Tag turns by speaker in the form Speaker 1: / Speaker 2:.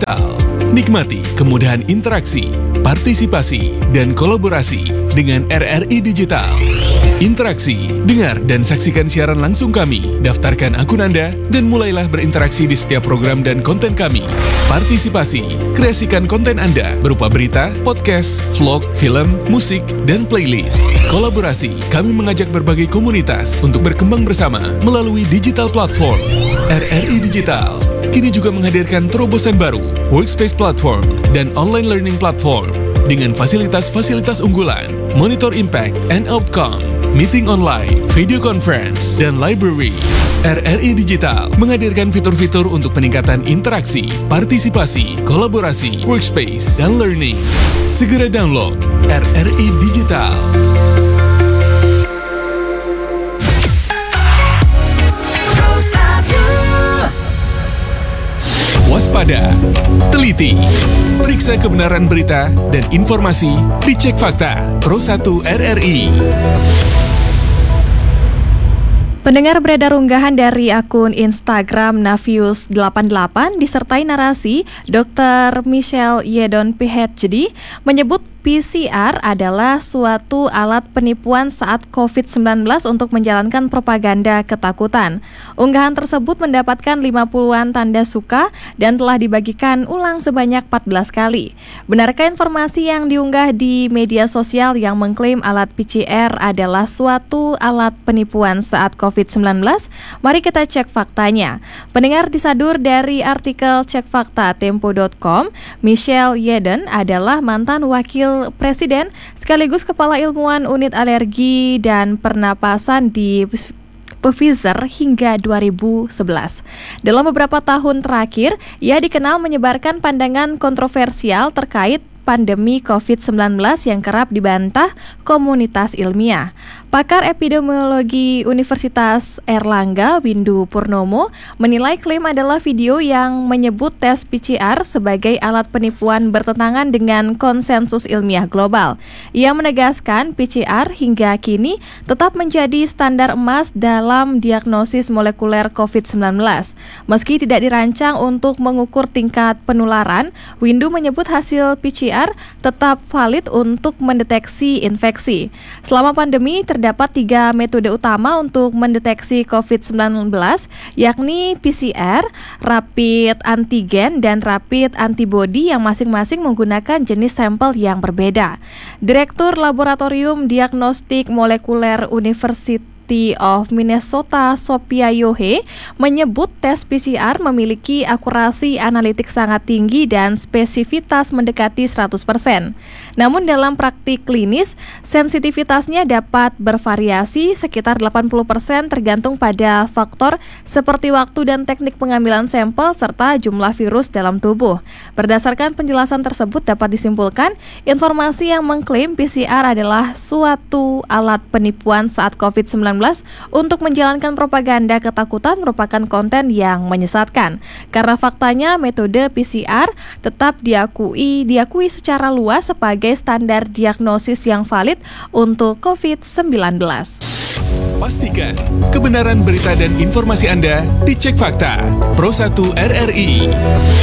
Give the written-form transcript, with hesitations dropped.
Speaker 1: Nikmati kemudahan interaksi, partisipasi, dan kolaborasi dengan RRI Digital. Interaksi, dengar dan saksikan siaran langsung kami, daftarkan akun Anda, dan mulailah berinteraksi di setiap program dan konten kami. Partisipasi, kreasikan konten Anda berupa berita, podcast, vlog, film, musik, dan playlist. Kolaborasi, kami mengajak berbagai komunitas untuk berkembang bersama melalui digital platform. RRI Digital kini juga menghadirkan terobosan baru, workspace platform, dan online learning platform dengan fasilitas-fasilitas unggulan, monitor impact and outcome, meeting online, video conference, dan library. RRI Digital menghadirkan fitur-fitur untuk peningkatan interaksi, partisipasi, kolaborasi, workspace, dan learning. Segera download RRI Digital. Waspada, teliti, periksa kebenaran berita dan informasi, dicek fakta. Pro1 RRI.
Speaker 2: Pendengar, beredar unggahan dari akun Instagram Navius88 disertai narasi Dr. Michelle Yedon PhD menyebut PCR adalah suatu alat penipuan saat COVID-19 untuk menjalankan propaganda ketakutan. Unggahan tersebut mendapatkan 50-an tanda suka dan telah dibagikan ulang sebanyak 14 kali. Benarkah informasi yang diunggah di media sosial yang mengklaim alat PCR adalah suatu alat penipuan saat COVID-19? Mari kita cek faktanya. Pendengar, disadur dari artikel cekfakta.tempo.com, Michelle Yedon adalah mantan wakil Presiden sekaligus Kepala Ilmuwan Unit Alergi dan Pernapasan di Pfizer hingga 2011. Dalam beberapa tahun terakhir, ia dikenal menyebarkan pandangan kontroversial terkait pandemi COVID-19 yang kerap dibantah komunitas ilmiah. Pakar epidemiologi Universitas Airlangga, Windu Purnomo, menilai klaim adalah video yang menyebut tes PCR sebagai alat penipuan bertentangan dengan konsensus ilmiah global. Ia menegaskan PCR hingga kini tetap menjadi standar emas dalam diagnosis molekuler COVID-19. Meski tidak dirancang untuk mengukur tingkat penularan, Windu menyebut hasil PCR tetap valid untuk mendeteksi infeksi. Selama pandemi, terdapat 3 metode utama untuk mendeteksi COVID-19, yakni PCR, rapid antigen, dan rapid antibody yang masing-masing menggunakan jenis sampel yang berbeda. Direktur Laboratorium Diagnostik Molekuler University of Minnesota, Sophia Yohe, menyebut tes PCR memiliki akurasi analitik sangat tinggi dan spesifitas mendekati 100%. Namun dalam praktik klinis, sensitivitasnya dapat bervariasi sekitar 80% tergantung pada faktor seperti waktu dan teknik pengambilan sampel serta jumlah virus dalam tubuh. Berdasarkan penjelasan tersebut dapat disimpulkan, informasi yang mengklaim PCR adalah suatu alat penipuan saat COVID-19 untuk menjalankan propaganda ketakutan merupakan konten yang menyesatkan. Karena faktanya metode PCR tetap diakui secara luas sebagai standar diagnosis yang valid untuk COVID-19.
Speaker 1: Pastikan kebenaran berita dan informasi Anda dicek fakta. Pro1 RRI.